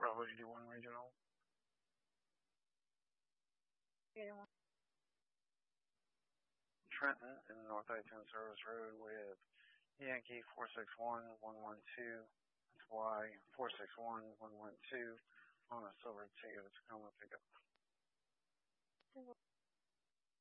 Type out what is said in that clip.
Bravo 81 Regional. 81. Trenton in North I-10 Service Road with Yankee 461112. That's Y 461112 on a silver Toyota Tacoma pickup.